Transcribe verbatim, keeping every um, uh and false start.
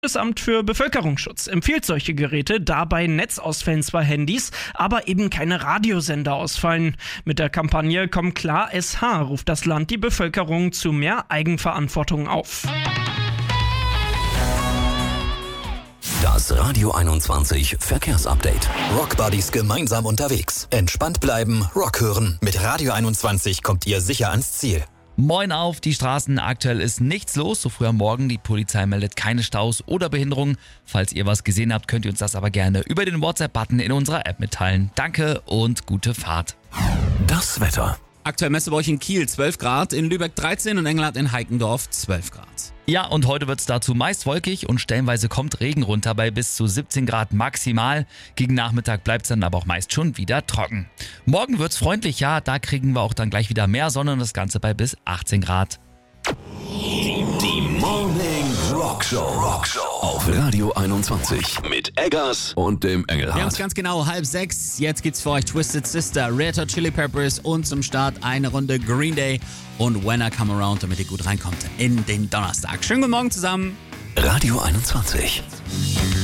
Das Bundesamt für Bevölkerungsschutz empfiehlt solche Geräte, da bei Netzausfällen zwar Handys, aber eben keine Radiosender ausfallen. Mit der Kampagne Komm klar S H ruft das Land die Bevölkerung zu mehr Eigenverantwortung auf. Das Radio einundzwanzig Verkehrsupdate. Rockbuddies gemeinsam unterwegs. Entspannt bleiben, Rock hören. Mit Radio einundzwanzig kommt ihr sicher ans Ziel. Moin auf die Straßen, aktuell ist nichts los, so früh am Morgen. Die Polizei meldet keine Staus oder Behinderungen. Falls ihr was gesehen habt, könnt ihr uns das aber gerne über den WhatsApp-Button in unserer App mitteilen. Danke und gute Fahrt. Das Wetter. Aktuell messen wir euch in Kiel zwölf Grad, in Lübeck dreizehn und Engelhardt in Heikendorf zwölf Grad. Ja, und heute wird es dazu meist wolkig und stellenweise kommt Regen runter bei bis zu siebzehn Grad maximal. Gegen Nachmittag bleibt es dann aber auch meist schon wieder trocken. Morgen wird es freundlich, ja, da kriegen wir auch dann gleich wieder mehr Sonne und das Ganze bei bis achtzehn Grad. Die Morning Rock Show. Rock Show auf Radio einundzwanzig mit Eggers und dem Wir haben es Engelhardt. ganz genau, halb sechs. Jetzt geht's für euch Twisted Sister, Red Hot Chili Peppers und zum Start eine Runde Green Day und When I Come Around, damit ihr gut reinkommt in den Donnerstag. Schönen guten Morgen zusammen. Radio einundzwanzig.